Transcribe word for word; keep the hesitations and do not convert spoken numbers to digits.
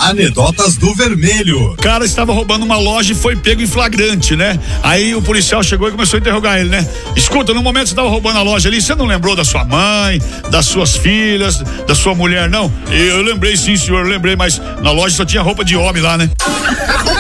Anedotas do Vermelho. O cara estava roubando uma loja e foi pego em flagrante, né? Aí o policial chegou e começou a interrogar ele, né? Escuta, no momento que você estava roubando a loja ali, você não lembrou da sua mãe, das suas filhas, da sua mulher, não? Eu lembrei sim, senhor, eu lembrei, mas na loja só tinha roupa de homem lá, né?